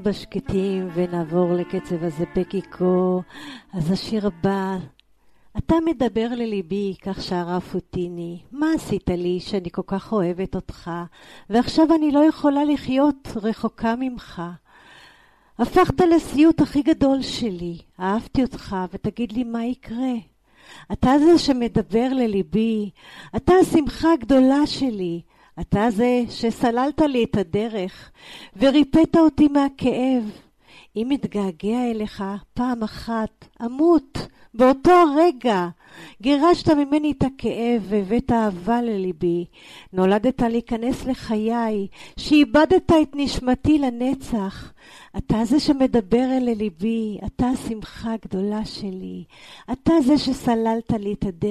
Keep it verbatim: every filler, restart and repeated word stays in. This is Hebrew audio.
בשקטים ונעבור לקצב הזה פקיקו. אז השיר הבא, אתה מדבר לליבי, כך שרה פוטיני. מה עשית לי שאני כל כך אוהבת אותך, ועכשיו אני לא יכולה לחיות רחוקה ממך. הפכת לסיוט הכי גדול שלי, אהבתי אותך ותגיד לי מה יקרה. אתה זה שמדבר לליבי, אתה השמחה הגדולה שלי, אתה זה שסללת לי את הדרך וריפאת אותי מהכאב. אם מתגעגע אליך פעם אחת, אמות באותו הרגע. גירשת ממני את הכאב והבאת אהבה לליבי. נולדת להיכנס לחיי, שאיבדת את נשמתי לנצח. אתה זה שמדבר אל ליבי, אתה השמחה הגדולה שלי. אתה זה שסללת לי את הדרך.